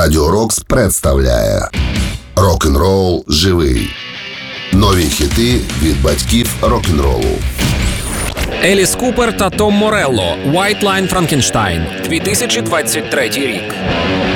Радіо Рокс представляє Рок-н-рол живий. Нові хіти від батьків рок-н-ролу. Еліс Купер та Том Морелло. White Line Frankenstein. 2023 рік.